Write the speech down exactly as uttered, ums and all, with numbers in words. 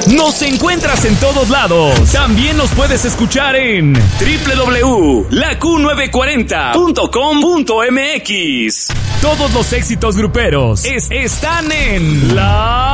Nos encuentras en todos lados. También nos puedes escuchar en doble u doble u doble u punto la Q novecientos cuarenta punto com punto m x. Todos los éxitos gruperos es, están en La